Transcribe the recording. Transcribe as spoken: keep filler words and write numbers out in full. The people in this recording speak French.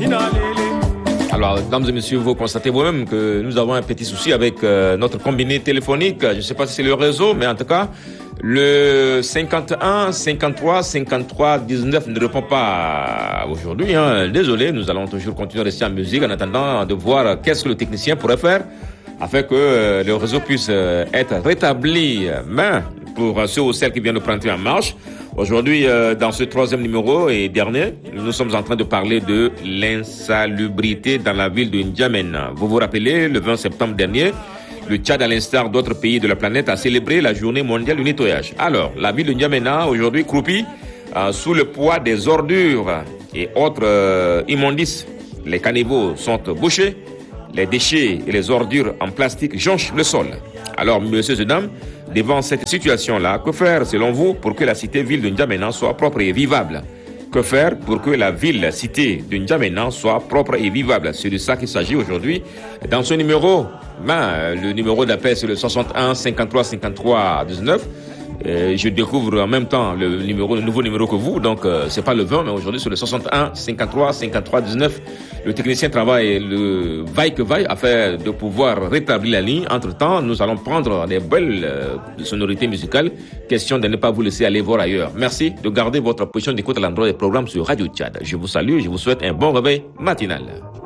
Alors, mesdames et messieurs, vous constatez vous-même que nous avons un petit souci avec euh, notre combiné téléphonique. Je ne sais pas si c'est le réseau, mais en tout cas, le cinquante et un, cinquante-trois, cinquante-trois, dix-neuf ne répond pas aujourd'hui. Hein. Désolé, nous allons toujours continuer à rester en musique en attendant de voir qu'est-ce que le technicien pourrait faire afin que euh, le réseau puisse euh, être rétabli. Mais pour ceux ou celles qui viennent de prendre en marche, aujourd'hui, euh, dans ce troisième numéro et dernier, nous sommes en train de parler de l'insalubrité dans la ville de N'Djamena. Vous vous rappelez, le vingt septembre dernier, le Tchad, à l'instar d'autres pays de la planète, a célébré la journée mondiale du nettoyage. Alors, la ville de N'Djamena, aujourd'hui, croupit euh, sous le poids des ordures et autres euh, immondices. Les caniveaux sont bouchés, les déchets et les ordures en plastique jonchent le sol. Alors, messieurs et dames, devant cette situation-là, que faire, selon vous, pour que la cité-ville de N'Djamena soit propre et vivable? Que faire pour que la ville-cité de N'Djamena soit propre et vivable? C'est de ça qu'il s'agit aujourd'hui. Dans ce numéro, ben, le numéro d'appel, c'est le soixante et un, cinquante-trois, cinquante-trois, dix-neuf. Euh, je découvre en même temps le numéro, le nouveau numéro que vous, donc euh, c'est pas le vingt, mais aujourd'hui c'est le soixante et un, cinquante-trois, cinquante-trois, dix-neuf. Le technicien travaille le vaille que vaille afin de pouvoir rétablir la ligne. Entre temps, nous allons prendre des belles euh, sonorités musicales. Question de ne pas vous laisser aller voir ailleurs. Merci de garder votre position d'écoute à l'endroit des programmes sur Radio Tchad. Je vous salue, je vous souhaite un bon réveil matinal.